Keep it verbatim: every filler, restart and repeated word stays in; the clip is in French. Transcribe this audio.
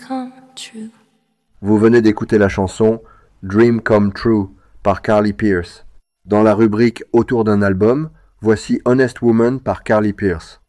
come true. Vous venez d'écouter la chanson Dream Come True par Carly Pearce. Dans la rubrique Autour d'un album, voici Honest Woman par Carly Pearce.